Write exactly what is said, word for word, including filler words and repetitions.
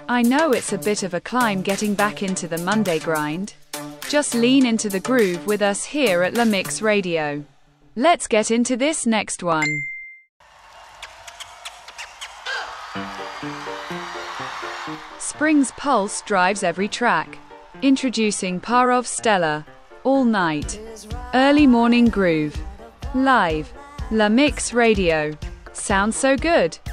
I know it's a bit of a climb getting back into the Monday grind. Just lean into the groove with us here at La Mix Radio. Let's get into this next one. Spring's pulse drives every track. Introducing Parov Stella, All Night, Early Morning Groove. Live, La Mix Radio. Sounds so good.